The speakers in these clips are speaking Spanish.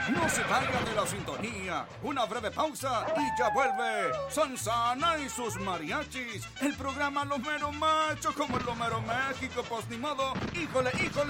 No se vaya de la sintonía. Una breve pausa y ya vuelve Sansana y sus mariachis. El programa Los Mero Machos como el Lo Mero México, pues ni modo. ¡Híjole, híjole!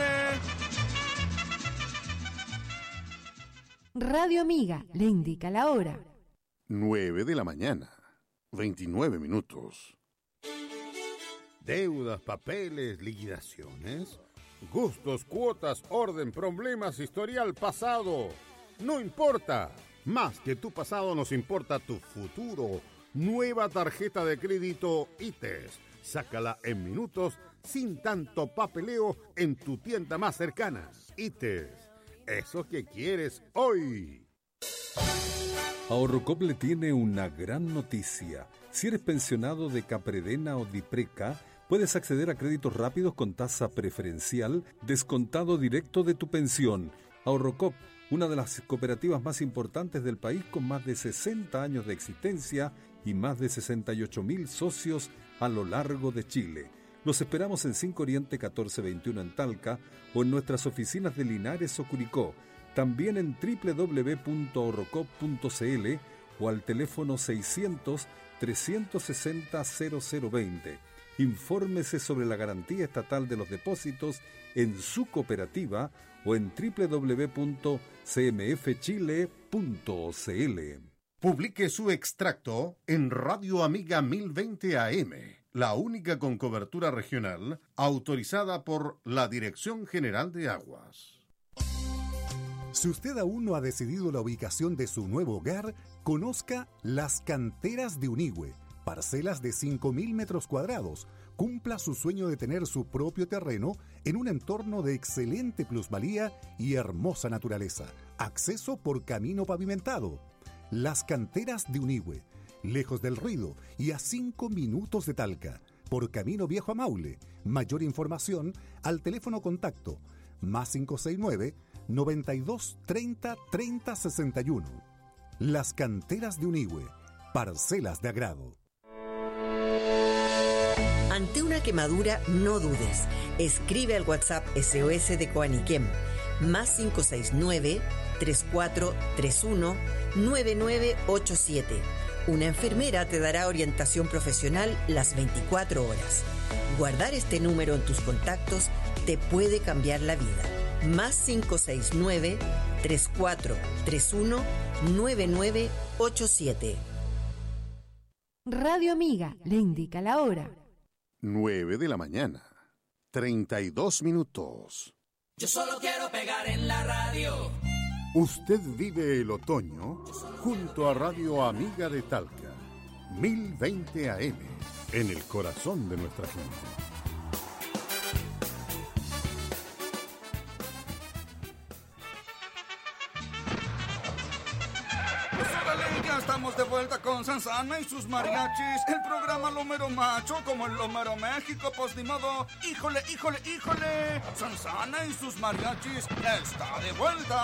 Radio Amiga le indica la hora. 9 de la mañana, 29 minutos. Deudas, papeles, liquidaciones, gustos, cuotas, orden, problemas, historial, pasado. No importa. Más que tu pasado nos importa tu futuro. Nueva tarjeta de crédito ITES. Sácala en minutos sin tanto papeleo en tu tienda más cercana. ITES. Eso que quieres hoy. Ahorrocop le tiene una gran noticia. Si eres pensionado de Capredena o Dipreca, puedes acceder a créditos rápidos con tasa preferencial, descontado directo de tu pensión. Ahorrocop, una de las cooperativas más importantes del país con más de 60 años de existencia y más de 68.000 socios a lo largo de Chile. Los esperamos en 5 Oriente 1421 en Talca o en nuestras oficinas de Linares o Curicó. También en www.ahorrocop.cl o al teléfono 600-360-0020. Infórmese sobre la garantía estatal de los depósitos en su cooperativa o en www.cmfchile.cl. Publique su extracto en Radio Amiga 1020 AM, la única con cobertura regional autorizada por la Dirección General de Aguas. Si usted aún no ha decidido la ubicación de su nuevo hogar, conozca Las Canteras de Unigüe, parcelas de 5.000 metros cuadrados. Cumpla su sueño de tener su propio terreno en un entorno de excelente plusvalía y hermosa naturaleza. Acceso por camino pavimentado. Las Canteras de Unigüe, lejos del ruido y a 5 minutos de Talca, por camino viejo a Maule. Mayor información al teléfono contacto más 569-92 30 30 61. Las Canteras de Unigüe, parcelas de agrado. Ante una quemadura, no dudes. Escribe al WhatsApp SOS de Coaniquem, más 569-3431-9987. Una enfermera te dará orientación profesional las 24 horas. Guardar este número en tus contactos te puede cambiar la vida. Más 569-3431-9987. Radio Amiga le indica la hora. 9 de la mañana, 32 minutos. Yo solo quiero pegar en la radio. Usted vive el otoño junto a Radio Amiga de Talca, 1020 AM, en el corazón de nuestra gente. Ya estamos de vuelta con Sansana y sus mariachis. El programa Lo Mero Macho como el Lo Mero México, pues ni modo. ¡Híjole, híjole, híjole! Sansana y sus mariachis está de vuelta.